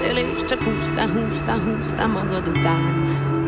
jöttél és csak húztál magad után.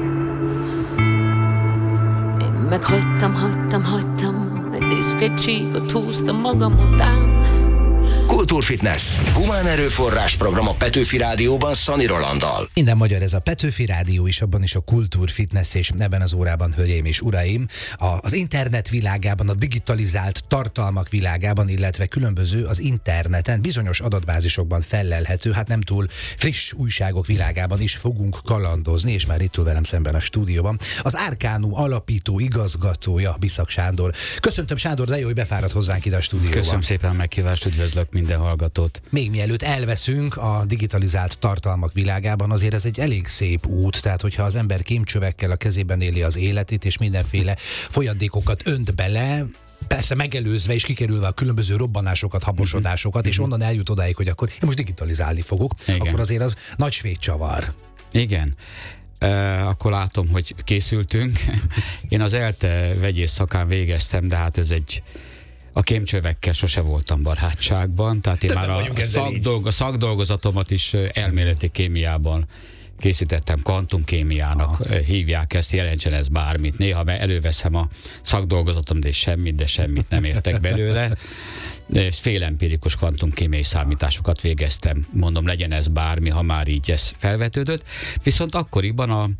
Én meg hagytam, egy diszkrét csíkot húztam magam után. Kultúrfitness. Humán erőforrás program a Petőfi Rádióban Szani Rolanddal. Minden magyar, ez a Petőfi Rádió is, abban is a Kultúrfitness, és ebben az órában, hölgyeim és uraim, az internet világában, a digitalizált tartalmak világában, illetve különböző az interneten, bizonyos adatbázisokban fellelhető, hát nem túl friss újságok világában is fogunk kalandozni, és már itt ül velem szemben a stúdióban az Arcanum alapító igazgatója, Biszak Sándor. Köszöntöm, Sándor, de jó, hogy befáradt hozzánk ide a stúdióba. Köszönöm szépen a meghívást, üdvözlök minden hallgatót. Még mielőtt elveszünk a digitalizált tartalmak világában, azért ez egy elég szép út, tehát hogyha az ember kémcsövekkel a kezében éli az életét, és mindenféle folyadékokat önt bele, persze megelőzve és kikerülve a különböző robbanásokat, habosodásokat, és onnan eljut odáig, hogy akkor én most digitalizálni fogok, akkor azért az nagy svédcsavar. Igen. Akkor látom, hogy készültünk. Én az ELTE vegyész szakán végeztem, de hát ez a kémcsövekkel sose voltam barátságban, tehát én már a szakdolgozatomat is elméleti kémiában készítettem, kvantumkémiának hívják ezt, jelentsen ez bármit. Néha előveszem a szakdolgozatom, de semmit nem értek belőle. Félempirikus kvantumkémiai számításokat végeztem, mondom, legyen ez bármi, ha már így ez felvetődött. Viszont akkoriban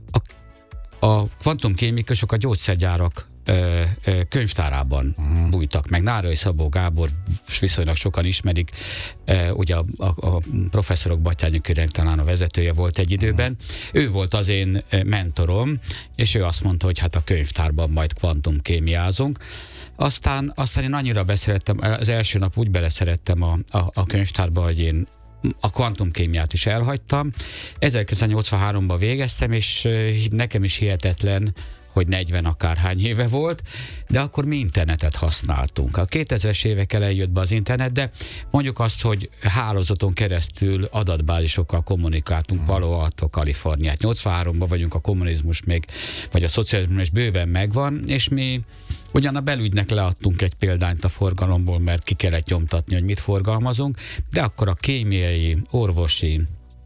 a kvantumkémikusok a gyógyszergyárak könyvtárában bújtak meg. Nárai Szabó Gábor viszonylag sokan ismerik, ugye a professzorok Batthyány Körének talán a vezetője volt egy időben. Ő volt az én mentorom, és ő azt mondta, hogy hát a könyvtárban majd kvantumkémiázunk. Aztán én annyira beszerettem, az első nap úgy beleszerettem a könyvtárba, hogy én a kvantumkémiát is elhagytam. 1983-ban végeztem, és nekem is hihetetlen, hogy 40 akárhány éve volt, de akkor mi internetet használtunk. A 2000-es évek elején jött be az internet, de mondjuk azt, hogy hálózaton keresztül adatbázisokkal kommunikáltunk Palo Alto, Kaliforniát. 83-ban vagyunk, a kommunizmus még, vagy a szocializmus is bőven megvan, és mi ugyan a belügynek leadtunk egy példányt a forgalomból, mert ki kellett nyomtatni, hogy mit forgalmazunk, de akkor a kémiai, orvosi,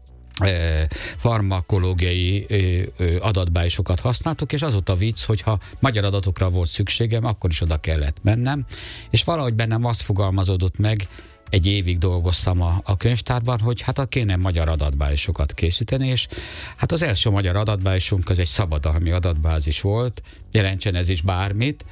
farmakológiai adatbázisokat használtuk, és az volt a vicc, hogyha magyar adatokra volt szükségem, akkor is oda kellett mennem, és valahogy bennem azt fogalmazódott meg, egy évig dolgoztam a könyvtárban, hogy hát kéne magyar adatbázisokat készíteni, és hát az első magyar adatbázisunk az egy szabadalmi adatbázis volt, jelentsen ez is bármit,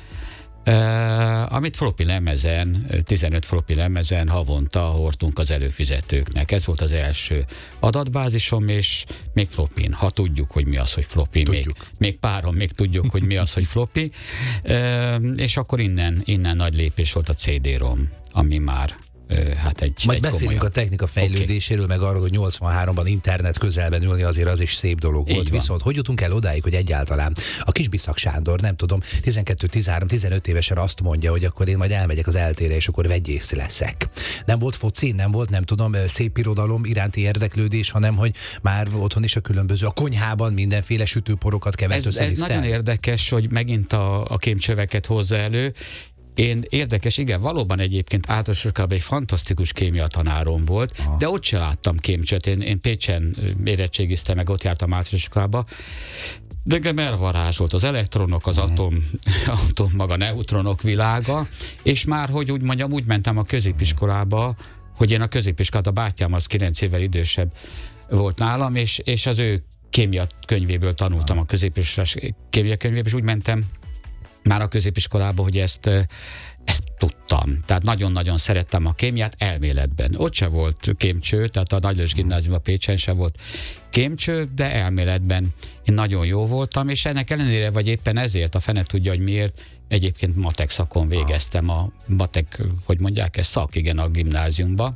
amit floppy lemezen, 15 floppy lemezen havonta hordtunk az előfizetőknek. Ez volt az első adatbázisom, és még floppin, ha tudjuk, hogy mi az, hogy floppy, még páron még tudjuk, hogy mi az, hogy floppy, és akkor innen nagy lépés volt a CD-ROM, ami már majd beszélünk a technika fejlődéséről, meg arról, hogy 83-ban internet közelben ülni azért az is szép dolog volt. Viszont hogy jutunk el odáig, hogy egyáltalán a kis Biszak Sándor, nem tudom, 12-13-15 évesen azt mondja, hogy akkor én majd elmegyek az ELTE-re, és akkor vegyész leszek. Nem volt foci, nem volt, nem tudom, szép irodalom iránti érdeklődés, hanem hogy már otthon is a különböző, a konyhában mindenféle sütőporokat kevert összelisztel. Ez nagyon érdekes, hogy megint a kémcsöveket hozza elő. Érdekes, igen, valóban egyébként általános iskolában egy fantasztikus kémia tanárom volt, de ott se láttam kémcsövet. Én Pécsen érettségiztem, meg ott jártam általános iskolába, de engem elvarázsolt az elektronok, az atom maga neutronok világa, és már, hogy úgy mondjam, úgy mentem a középiskolába, hogy én a középiskolát, a bátyám az 9 évvel idősebb volt nálam, és az ő kémia könyvéből tanultam, a középiskolás kémia könyvéből, és úgy mentem már a középiskolában, hogy ezt tudtam. Tehát nagyon-nagyon szerettem a kémiát elméletben. Ott se volt kémcső, tehát a Nagy Lajos Gimnáziumban Pécsen se volt kémcső, de elméletben én nagyon jó voltam, és ennek ellenére, vagy éppen ezért, a fene tudja, hogy miért, egyébként matek szakon végeztem, a matek, hogy mondják, ez szak, igen, a gimnáziumba.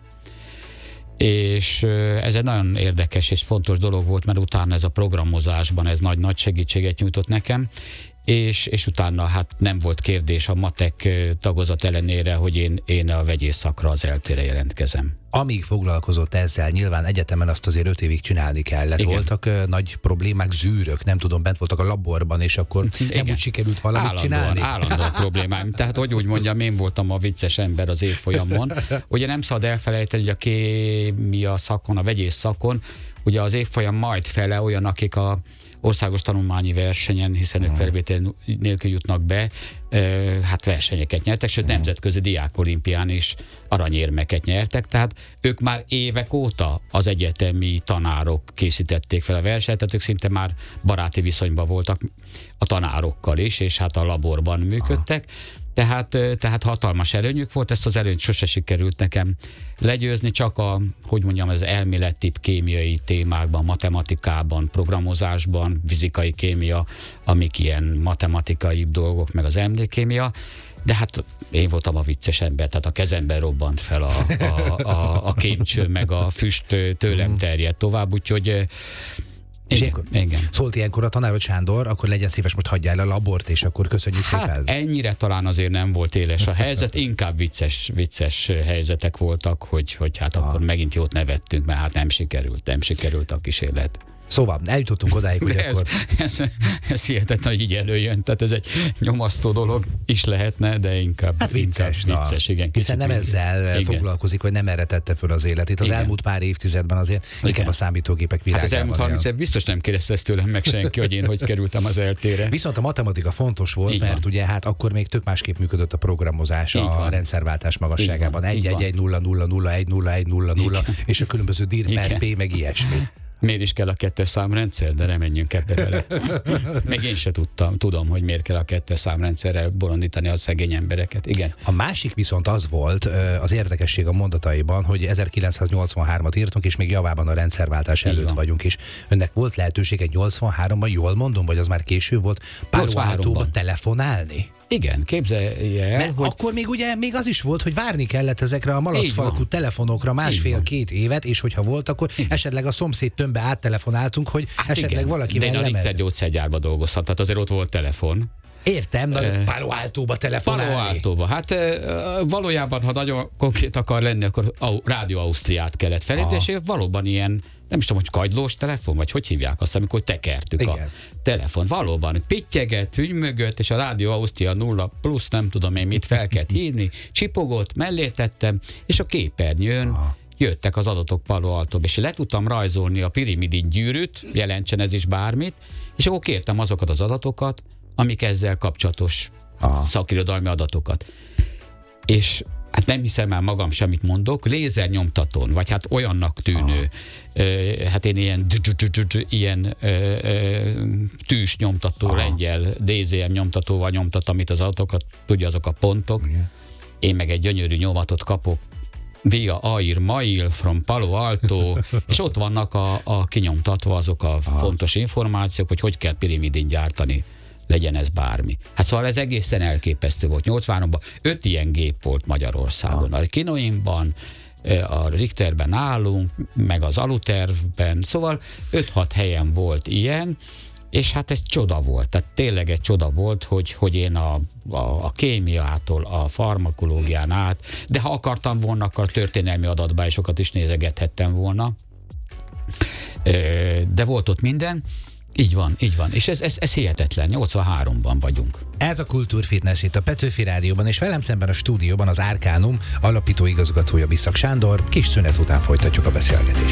És ez egy nagyon érdekes és fontos dolog volt, mert utána ez a programozásban ez nagy segítséget nyújtott nekem, és utána hát nem volt kérdés a matek tagozat ellenére, hogy én a vegyész szakra az ELTE-re jelentkezem. amíg foglalkozott ezzel, nyilván egyetemen azt azért 5 évig csinálni kellett. Igen. Voltak nagy problémák, zűrök, nem tudom, bent voltak a laborban, és akkor nem úgy sikerült valamit csinálni. Állandóan problémáim. Tehát, hogy úgy mondjam, én voltam a vicces ember az évfolyamon. Ugye nem szabad elfelejteni, hogy a kémia szakon, a vegyész szakon, ugye az évfolyam majd fele olyan, akik a országos tanulmányi versenyen, hiszen ők felvétel nélkül jutnak be, hát versenyeket nyertek, sőt nemzetközi diákolimpián is aranyérmeket nyertek, tehát ők már évek óta az egyetemi tanárok készítették fel a versenyt, tehát ők szinte már baráti viszonyban voltak a tanárokkal is, és hát a laborban működtek. Tehát hatalmas előnyük volt, ezt az előnyt sose sikerült nekem legyőzni, csak az elméletibb kémiai témákban, matematikában, programozásban, fizikai kémia, amik ilyen matematikai dolgok, meg az emlékkémia, de hát én voltam a vicces ember, tehát a kezemben robbant fel a kémcső, meg a füst tőlem terjedt tovább, úgyhogy igen. Szólt ilyenkor a tanár, hogy Sándor, akkor legyen szíves, most hagyjál el a labort, és akkor köszönjük szépen. Ennyire talán azért nem volt éles a helyzet, inkább vicces helyzetek voltak, hogy hát akkor megint jót nevettünk, mert hát nem sikerült a kísérlet. Szóval eljutottunk odáig, hogy akkor... Ez hihetetlen, hogy így előjön, tehát ez egy nyomasztó dolog is lehetne, de inkább vicces, igen. Hiszen nem ezzel foglalkozik, vagy nem erre tette föl az életét. Az elmúlt pár évtizedben azért inkább a számítógépek világában. Hát az elmúlt 30 év biztos nem kérdezte ezt tőlem meg senki, hogy én hogy kerültem az eltére. Viszont a matematika fontos volt, mert ugye hát akkor még tök másképp működött a programozás a rendszerváltás magasságában. 1-1-1-0-0-1-0-1-0-0 és a különböző dir per P, meg ilyesmi. Miért is kell a 2-es számrendszer, de nem menjünk ebbe vele. Meg én se tudom, hogy miért kell a 2-es számrendszerrel bolondítani a szegény embereket. Igen. A másik viszont az volt az érdekesség a mondataiban, hogy 1983-at írtunk, és még javában a rendszerváltás előtt vagyunk, és önnek volt lehetősége 83-ban, jól mondom, vagy az már késő volt, Palo Altóba telefonálni? Igen, képzelje el, hogy... Akkor még az is volt, hogy várni kellett ezekre a malacfarkú telefonokra 1,5-2 évet, és hogyha volt, akkor esetleg a szomszéd tömbbe áttelefonáltunk, hogy esetleg valakivel lemegy. De a Richter gyógyszergyárba dolgozhat, tehát azért ott volt telefon. Értem, de Palo Altóba telefonálni. Palo Altóba. Hát valójában, ha nagyon konkrét akar lenni, akkor Rádió Ausztriát kellett felépni, és valóban ilyen, nem is tudom, hogy kagylós telefon, vagy hogy hívják azt, amikor tekertük a telefon. Valóban pittyeget, ügymögött, és a Rádió Ausztria 0 plusz, nem tudom én mit fel kellett hívni, csipogott, mellé tettem, és a képernyőn jöttek az adatok Palo Altóba, és le tudtam rajzolni a pirimidin gyűrűt, jelentsen ez is bármit, és akkor kértem azokat az adatokat, amik ezzel kapcsolatos szakirodalmi adatokat. És hát nem hiszem el magam semmit mondok, lézernyomtatón, vagy hát olyannak tűnő, hát én ilyen tűs nyomtató, lengyel DZM nyomtatóval nyomtattam itt az adatokat, tudja, azok a pontok. Én meg egy gyönyörű nyomatot kapok, via Air Mail from Palo Alto, és ott vannak a kinyomtatva azok a fontos információk, hogy kell pirimidin gyártani, legyen ez bármi. Hát szóval ez egészen elképesztő volt. 83-ban 5 ilyen gép volt Magyarországon. A Kinoimban, a Richterben nálunk, meg az Alutervben, szóval 5-6 helyen volt ilyen, és hát ez csoda volt. Tehát tényleg egy csoda volt, hogy én a kémiától, a farmakológián át, de ha akartam volna, akkor történelmi adatbázisokat is nézegethettem volna. De volt ott minden. Így van. És ez hihetetlen. 83-ban vagyunk. Ez a Kultúrfitness itt a Petőfi Rádióban, és velem szemben a stúdióban az Arcanum alapító igazgatója Bissag Sándor. Kis szünet után folytatjuk a beszélgetést.